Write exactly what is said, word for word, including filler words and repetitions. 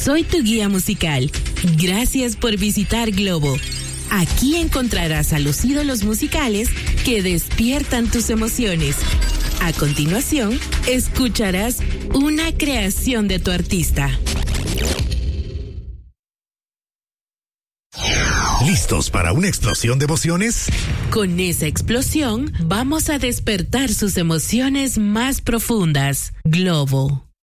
Soy tu guía musical. Gracias por visitar Globo. Aquí encontrarás a los ídolos musicales que despiertan tus emociones. A continuación, escucharás una creación de tu artista. ¿Listos para una explosión de emociones? Con esa explosión, vamos a despertar sus emociones más profundas. Globo.